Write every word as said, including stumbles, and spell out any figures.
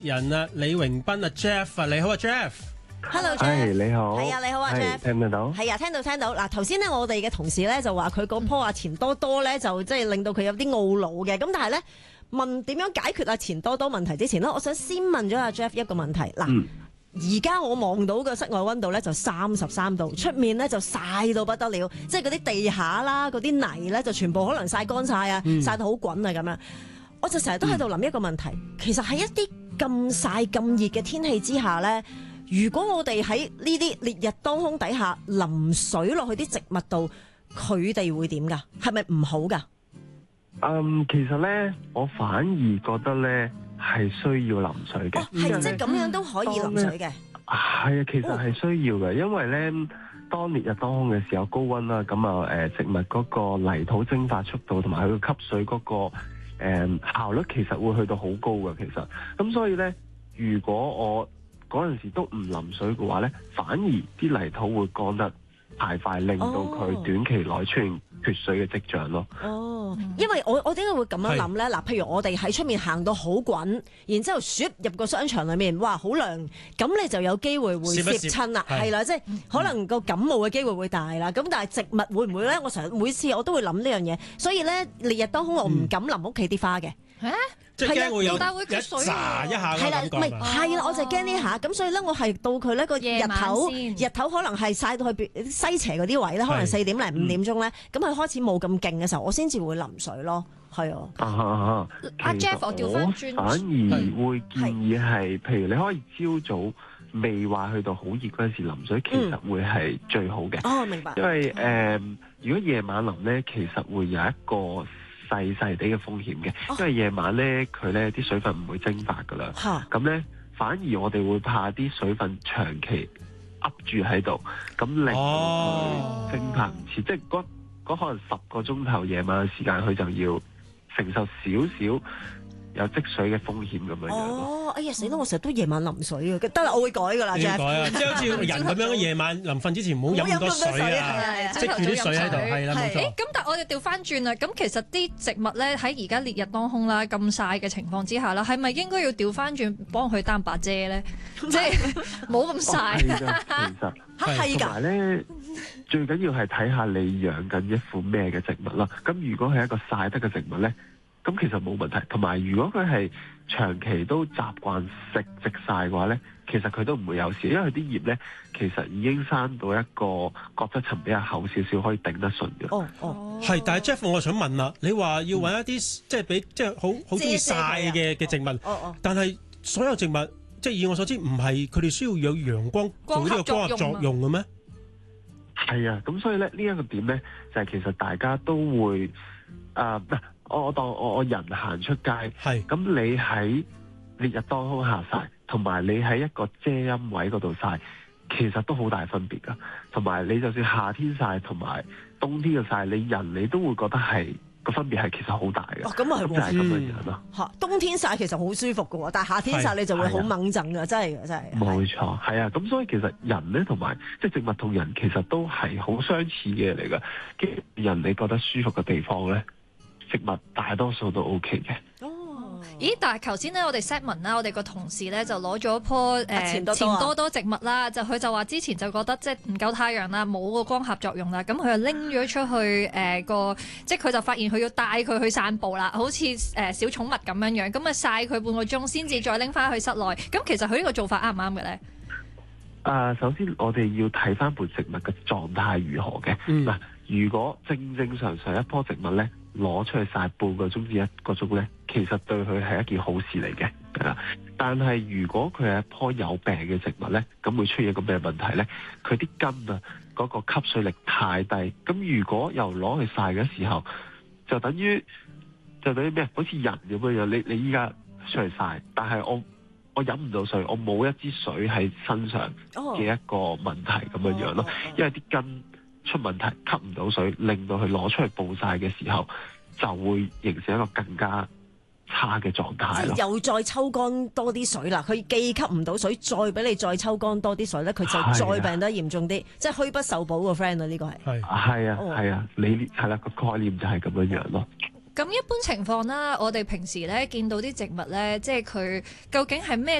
人啊，李榮斌啊 ，Jeff 啊，你好啊 ，Jeff。Hello Jeff， 你好， 係啊，你好啊 Jeff， 聽唔聽到？ 係啊，聽到聽到。嗱，頭先咧，我哋嘅同事咧就話佢嗰棵阿錢多多咧，就即係令到佢有啲懊惱嘅。咁但係咧，問點樣解決阿錢多多問題之前咧，我想先問咗阿 Jeff 一個問題。嗱，而家、嗯、我望到嘅室外溫度咧就三十三度，出面咧就曬到不得了，即係嗰啲地下啦，嗰啲泥咧就全部可能曬乾晒啊，曬到好滾啊咁樣。我就成日都喺度諗一個問題，嗯、其實喺一啲咁曬咁熱嘅天氣之下咧，如果我哋喺呢啲烈日當空底下淋水落去啲植物度，佢哋會點㗎？係咪唔好㗎？ 嗯，其實咧，我反而覺得咧係需要淋水嘅。哦， 係即係咁樣都可以淋水嘅。 係啊，其實係需要嘅，哦、因為咧，當烈日當空嘅時候高溫啦，咁啊誒植物嗰個泥土蒸發速度同埋佢吸水嗰、嗰個。誒、嗯、效率其實會去到好高嘅，其實咁所以咧，如果我嗰陣時都唔淋水嘅話咧，反而啲泥土會乾得太快，令到佢短期內出現缺水嘅跡象咯。哦， 因為我我點解會咁樣諗咧？嗱，譬如我哋喺出面行到好滾，然之後唰入個商場裏面，哇，好涼，咁你就有機會會攝親啦，係啦，即係可能個感冒嘅機會會大啦。咁但係植物會唔會咧？我成日每次我都會諗呢樣嘢，所以咧烈日當空我唔敢淋屋企啲花嘅。 嗯即係驚會有一炸一下嘅感覺。 係啦，係啦，我就驚呢下。咁所以咧，我係到佢呢個日頭，日頭可能係曬到去西斜嗰啲位咧，可能四點零五點鐘咧，咁佢開始冇咁勁嘅時候，我先至會淋水咯。係啊。 啊阿 Jeff，我調翻轉， 反而會建議係，譬如你可以朝早未話去到好熱嗰陣時淋水，其實會係最好嘅。哦，明白。因為誒，如果夜晚淋咧，其實會有一個細細啲嘅風險嘅，因為夜晚咧佢咧啲水分唔會蒸發噶啦，咁咧、啊、反而我哋會怕啲水分長期噏住喺度，咁令到佢蒸發唔切，哦、即係嗰嗰可能十個鐘頭夜晚嘅時間，佢就要承受少少有積水嘅風險咁樣樣。 哦，哎呀死啦！我成日都夜晚淋水啊，得啦，我會改噶啦， 要改啊！即係好似人咁樣，夜晚臨瞓之前唔好飲咁多水啊，積住啲水喺度，係啦，冇錯。 咁但係我哋調翻轉啦，咁其實啲植物咧喺而家烈日當空啦、咁曬嘅情況之下啦，係咪應該要調翻轉幫佢擔把遮咧？即係冇咁曬。 其實係㗎。同埋咧，最緊要係睇下你養緊一款咩嘅植物啦。咁如果係一個曬得嘅植物咧，咁其實冇問題。同埋如果佢係長期都習慣食直曬嘅話咧，其實佢都唔會有事，因為佢啲葉咧其實已經生到一個角質層比較厚少少，可以頂得順嘅。 哦哦， 係，但係 Jeff，我想問啦，你話要揾一啲、嗯、即係俾即係好好中意曬嘅嘅植物，哦哦，但係所有植物即係以我所知，唔係佢哋需要有陽光做呢個光合作用嘅咩？ 係啊，咁所以咧呢一、這個點咧就係、是、其實大家都會啊。呃我我當我我人行出街，係咁是你喺烈日當空下曬，同埋你喺一個遮陰位嗰度曬，其實都好大分別噶。同埋你就算夏天曬同埋冬天嘅曬，你人你都會覺得係個分別係其實好大嘅。 哦，咁啊係， 就係咁樣樣咯。嚇、嗯， 冬天曬其實好舒服嘅喎，但係夏天曬你就會好掹陣嘅，真係嘅，真係。 冇錯，係啊，咁所以其實人咧同埋即係植物同人其實都係好相似嘅嚟嘅。人你覺得舒服嘅地方咧，植物大多數都 OK 嘅。 哦，咦？但係頭先咧，我哋 set 文啦，我哋個同事咧就攞咗棵誒錢多多，多多植物啦，就佢就話之前就覺得即係唔夠太陽啦，冇個光合作用啦，咁佢就拎咗出去誒個、呃，即係佢就發現佢要帶佢去散步啦，好似誒小寵物咁樣樣，咁啊曬佢半個鐘先至再拎翻去室內。咁其實佢呢個做法啱唔啱嘅咧？ 啊、呃，首先我哋要睇翻盆植物嘅狀態如何嘅。嗱、嗯，如果正正常常一棵植物咧，攞出去曬半個鐘至一個鐘咧，其實對佢係一件好事嚟嘅，係啦。但係如果佢係一棵有病嘅植物咧，咁會出現一個咩問題咧？佢啲根啊，嗰、嗰個吸水力太低，咁如果又攞去曬嘅時候，就等於就等於咩？好似人咁樣樣，你你依家出去曬，但係我我飲唔到水，我冇一支水喺身上嘅一個問題咁樣樣咯，因為啲根出問題吸唔到水，令到佢攞出去暴曬嘅時候，就會形成一個更加差嘅狀態咯。 又再抽乾多啲水啦，佢既吸唔到水，再俾你再抽乾多啲水咧，佢就再病得嚴重啲，即係虛不受補個 friend 啊！呢個係係係啊係啊，你係啦個概念就係咁樣樣咯。 咁一般情況啦，我哋平時咧見到啲植物咧，即係佢究竟係咩